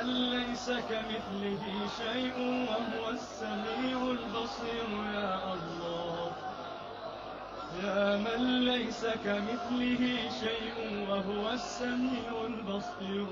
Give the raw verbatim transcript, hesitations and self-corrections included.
من ليس كمثله شيء وهو السميع البصير. يا الله يا من ليس كمثله شيء وهو السميع البصير.